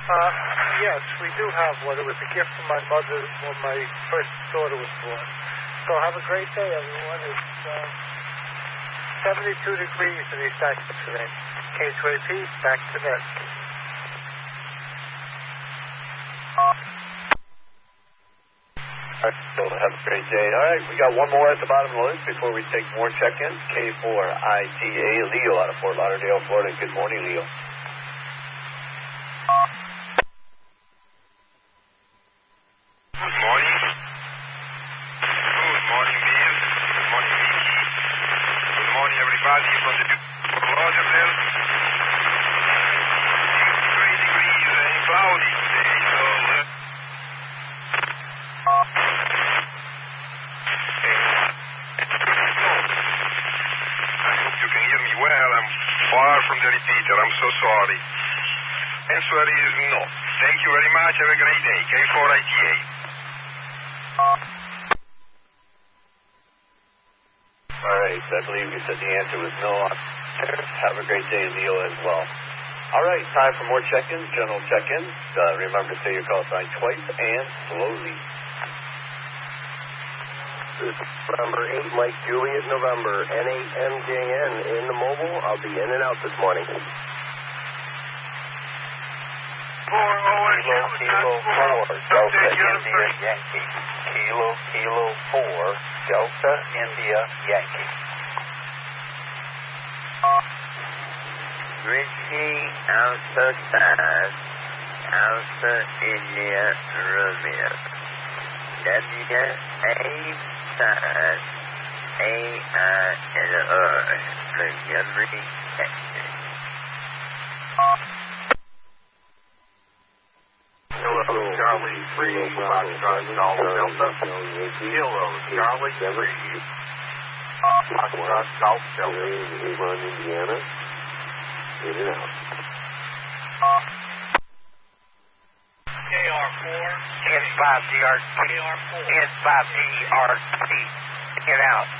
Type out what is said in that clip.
Yes, we do have one. It was a gift from my mother when my first daughter was born. So have a great day, everyone. It's 72 degrees in East Texas today. K2AP, back to net. All right, so have a great day. All right, we got one more at the bottom of the list before we take more check-ins. K4ITA, Leo out of Fort Lauderdale, Florida. Good morning, Leo. Good morning. Good morning, Bill. Good morning, Mickey. Good morning, everybody from the Fort Lauderdale. 63 degrees and cloudy today, so I hope you can hear me well. I'm far from the repeater. I'm so sorry. Answer is no. Thank you very much. Have a great day. K4ITA. All right, so I believe you said the answer was no. Have a great day, Leo, as well. All right, time for more check-ins, general check-ins. Remember to say your call sign twice and slowly. This is number 8, Mike Juliet, November, N8MJN in the mobile. I'll be in and out this morning. Kilo 4, Delta India Yankee. Kilo 4, Delta India Yankee. Richie Alpha 5, Alpha India Romeo. WA5, AINR, Montgomery, Texas. Charlie 3, Foxtrot Golf Delta. Kilo Charlie 3, Foxtrot Golf Delta. Avon, Indiana. In and out. N5DRT. N5DRT. Get out.